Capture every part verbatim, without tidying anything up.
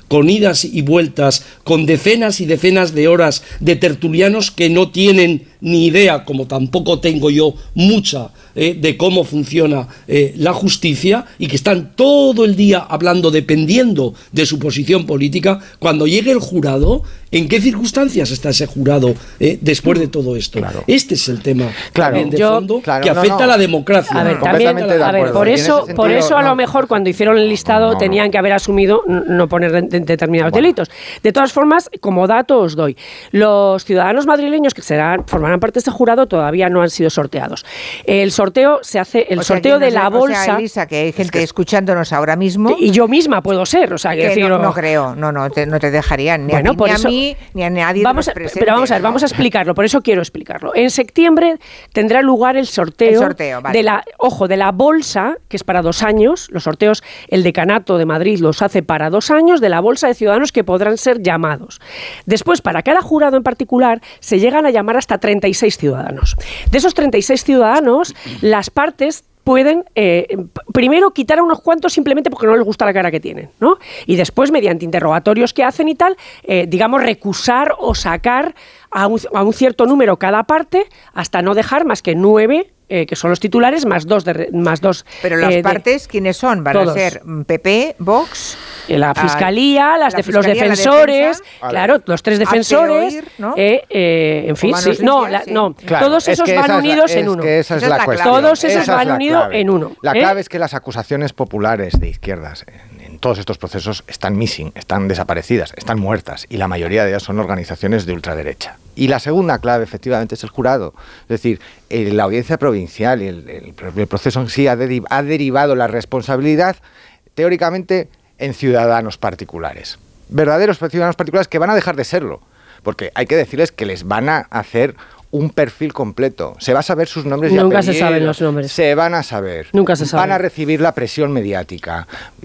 con idas y vueltas, con decenas y decenas de horas de tertulianos que no tienen ni idea, como tampoco tengo yo mucha, eh, de cómo funciona eh, la justicia, y que están todo el día hablando, dependiendo de su posición política. Cuando llegue el jurado, ¿en qué circunstancias está ese jurado eh, después de todo esto? Claro. Este es el tema claro. también de yo, fondo claro, que no, afecta no. a la democracia. A ver, también, a ver por eso, sentido, por eso a no. lo mejor cuando hicieron el listado no, no, tenían no. que haber asumido no poner de, de determinados bueno. delitos. De todas formas, como dato os doy, los ciudadanos madrileños que serán formarán parte de este jurado todavía no han sido sorteados. El sorteo se hace, el o sorteo sea, de no la sé, bolsa. O sea, Elisa, que hay gente es que escuchándonos ahora mismo. Y yo misma puedo ser, o sea, que, que decir, no, no creo, no, no te, no te dejarían ni, bueno, a, ti, ni eso, a mí ni a nadie. Vamos a, pero vamos a ver, vamos a explicarlo, por eso quiero explicarlo. En septiembre tendrá lugar el sorteo, el sorteo vale. de la, ojo, de la bolsa, que es para dos años. Los sorteos, el Decanato de Madrid los hace para dos años, de la bolsa de ciudadanos que podrán ser llamados. Después, para cada jurado en particular, se llegan a llamar hasta treinta y seis ciudadanos. De esos treinta y seis ciudadanos, las partes pueden, eh, primero, quitar a unos cuantos simplemente porque no les gusta la cara que tienen, ¿no? Y después, mediante interrogatorios que hacen y tal, eh, digamos, recusar o sacar a un, a un cierto número cada parte, hasta no dejar más que nueve, eh, que son los titulares, más dos. De, más dos Pero las eh, partes, de, ¿quiénes son? Van todos. A ser P P, Vox... La Fiscalía, las la de, fiscalía, los defensores, defensa, claro, los tres defensores, oír, ¿no? eh, eh, en fin, sí, no, la, sí. no claro, todos esos es van unidos la, en uno. Que esa es esa la, es la cuestión. Todos esos esa van unidos en uno. La ¿eh? clave es que las acusaciones populares de izquierdas en, en todos estos procesos están missing, están desaparecidas, están muertas, y la mayoría de ellas son organizaciones de ultraderecha. Y la segunda clave, efectivamente, es el jurado. Es decir, eh, la audiencia provincial y el, el, el proceso en sí ha, deriv- ha derivado la responsabilidad, teóricamente, en ciudadanos particulares. Verdaderos ciudadanos particulares que van a dejar de serlo. Porque hay que decirles que les van a hacer un perfil completo. Se va a saber sus nombres y Nunca apellidos. se saben los nombres. Se van a saber. Nunca se saben. Van a recibir la presión mediática.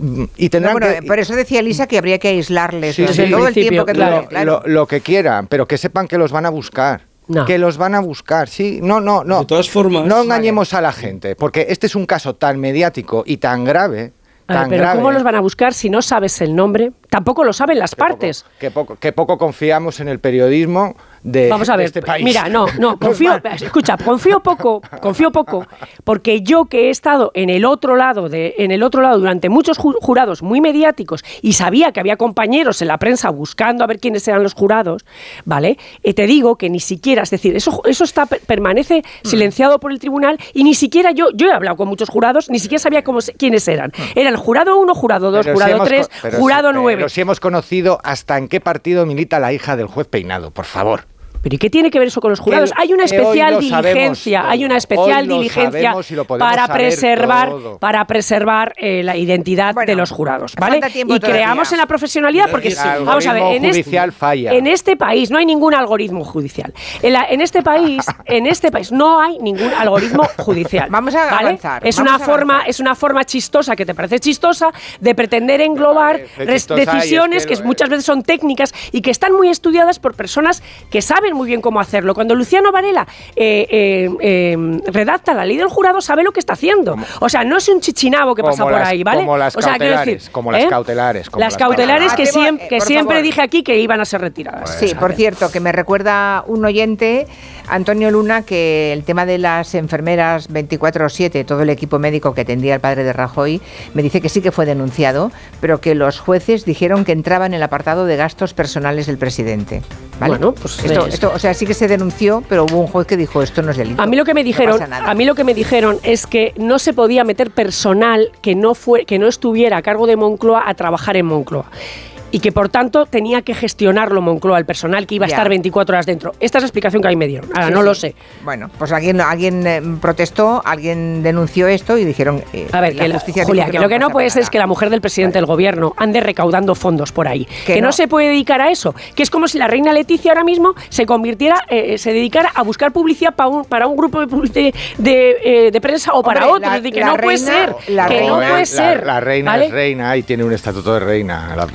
Y tendrán no, bueno, que... por eso decía Elisa que habría que aislarles sí, sí, todo el tiempo que claro, dure, claro. Lo, lo que quieran, pero que sepan que los van a buscar. No. Que los van a buscar, sí, no, no, no. De todas formas... No engañemos vale. a la gente, porque este es un caso tan mediático y tan grave... Ver, pero grave. ¿cómo los van a buscar si no sabes el nombre? Tampoco lo saben las que partes. Poco, que, poco, que poco confiamos en el periodismo de, Vamos a ver, de este país. Mira, no, no, confío, escucha, confío poco, confío poco, porque yo que he estado en el otro lado, de, en el otro lado durante muchos jurados muy mediáticos y sabía que había compañeros en la prensa buscando a ver quiénes eran los jurados, ¿vale? Eh, te digo que ni siquiera, es decir, eso, eso está permanece silenciado por el tribunal y ni siquiera yo, yo he hablado con muchos jurados, ni siquiera sabía cómo, quiénes eran. Eran jurado uno, jurado dos, pero jurado tres, si jurado si, nueve. Pero si hemos conocido hasta en qué partido milita la hija del juez Peinado, por favor. ¿Pero y qué tiene que ver eso con los jurados? Que, hay una especial diligencia, hay una especial hoy diligencia para preservar, todo. para preservar eh, la identidad bueno, de los jurados, ¿vale? Y creamos en la profesionalidad porque sí, vamos a ver, en este, falla. en este país no hay ningún algoritmo judicial. En, la, en este país, en este país no hay ningún algoritmo judicial. Vamos a ¿vale? avanzar. Es vamos una a forma, avanzar. es una forma chistosa que te parece chistosa de pretender englobar res, decisiones es que, que muchas veces son técnicas y que están muy estudiadas por personas que saben muy bien cómo hacerlo. Cuando Luciano Varela eh, eh, eh, redacta la ley del jurado, sabe lo que está haciendo. Como, o sea, no es un chichinabo que pasa por las, ahí, ¿vale? Como las o sea, cautelares, decir, como ¿eh? las cautelares. Como las, las cautelares que, siem eh, que siempre favor. dije aquí que iban a ser retiradas. Sí, por cierto, que me recuerda un oyente, Antonio Luna, que el tema de las enfermeras veinticuatro siete, todo el equipo médico que atendía al padre de Rajoy, me dice que sí que fue denunciado, pero que los jueces dijeron que entraba en el apartado de gastos personales del presidente. ¿Vale? Bueno, pues esto, esto, o sea, sí que se denunció, pero hubo un juez que dijo esto no es delito. A mí lo que me dijeron, no a mí lo que me dijeron es que no se podía meter personal que no fue, que no estuviera a cargo de Moncloa a trabajar en Moncloa. Y que por tanto tenía que gestionarlo Moncloa, el personal que iba a ya. estar veinticuatro horas dentro. Esta es la explicación que ahí me dieron. Ahora, sí, no sí. lo sé. Bueno, pues alguien, alguien eh, protestó, alguien denunció esto y dijeron... Eh, a ver, la que la, justicia Julia, que, que lo que no puede ser nada. es que la mujer del presidente vale. del gobierno ande recaudando fondos por ahí. Que, que no. no se puede dedicar a eso. Que es como si la reina Leticia ahora mismo se convirtiera, eh, se dedicara a buscar publicidad para un, para un grupo de, de, eh, de prensa o para Hombre, otro. la, es decir, que la no reina, puede ser. La que reina, no puede la, ser. La reina ¿vale? es reina y tiene un estatuto de reina, la, la mujer.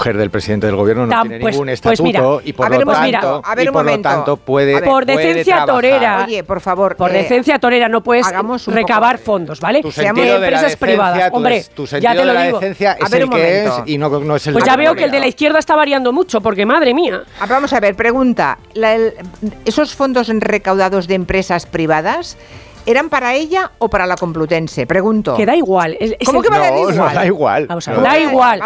mujer del presidente del gobierno no Tam, tiene pues, ningún pues estatuto mira, y por a ver, lo pues tanto, mira, a ver, y un por lo momento. tanto puede, Por puede decencia trabajar. torera. Oye, por favor. Por eh, decencia torera no puedes hagamos un recabar poco- fondos, ¿vale? Tu Seamos sentido de la empresas decencia, privadas. tu, Hombre, tu sentido ya te de lo la digo. decencia A es ver, el un que es momento. y no, no es el Pues de ya la veo que el de la mayoría. izquierda está variando mucho, porque madre mía. Ah, Vamos a ver, pregunta. La- el- ¿Esos fondos recaudados de empresas privadas eran para ella o para la Complutense? Pregunto. Que da igual. es- es ¿Cómo el- que va a dar No, no igual? da igual. Vamos a No ver, da da igual.